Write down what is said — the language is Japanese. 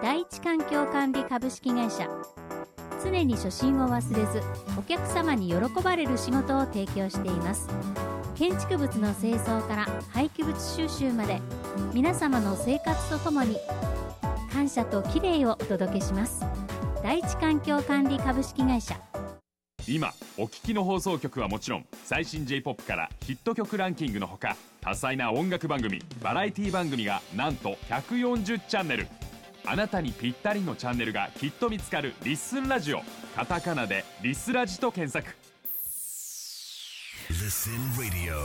第一環境管理株式会社。常に初心を忘れず、お客様に喜ばれる仕事を提供しています。建築物の清掃から廃棄物収集まで、皆様の生活とともに感謝ときれいをお届けします。第一環境管理株式会社。 今お聞きの放送局はもちろん、最新 J-POP からヒット曲ランキングのほか、多彩な音楽番組、バラエティ番組がなんと140チャンネル。あなたにぴったりのチャンネルがきっと見つかるリッスンラジオ。カタカナでリスラジと検索。 Listen Radio